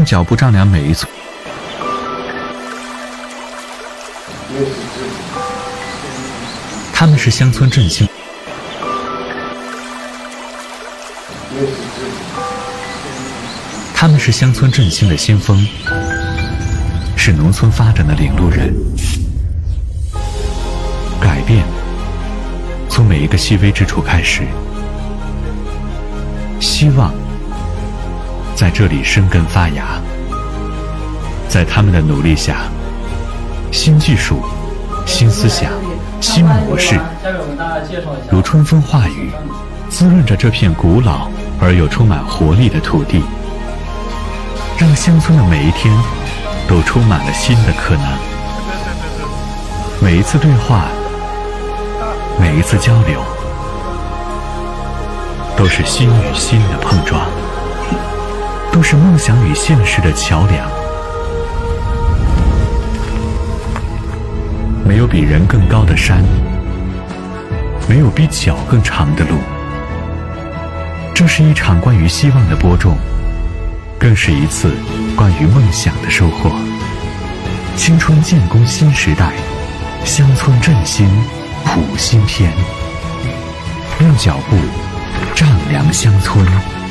用脚步丈量每一寸。他们是乡村振兴。他们是乡村振兴的先锋，是农村发展的领路人。改变从每一个细微之处开始，希望在这里生根发芽。在他们的努力下，新技术、新思想、新模式如春风化雨，滋润着这片古老而又充满活力的土地，让乡村的每一天都充满了新的可能。每一次对话，每一次交流，都是心与心的碰撞，都是梦想与现实的桥梁。没有比人更高的山，没有比脚更长的路。这是一场关于希望的播种，更是一次关于梦想的收获。青春建功新时代，乡村振兴谱新篇，用脚步丈量乡村。